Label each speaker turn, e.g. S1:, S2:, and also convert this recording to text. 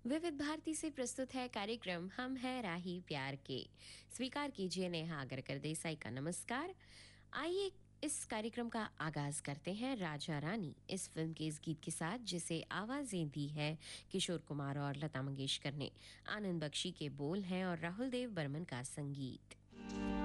S1: विविध भारती से प्रस्तुत है कार्यक्रम हम हैं राही प्यार के। स्वीकार कीजिए नेहा आगरकर देसाई का नमस्कार। आइए इस कार्यक्रम का आगाज करते हैं राजा रानी इस फिल्म के इस गीत के साथ, जिसे आवाजें दी है किशोर कुमार और लता मंगेशकर ने। आनंद बख्शी के बोल हैं और राहुल देव बर्मन का संगीत।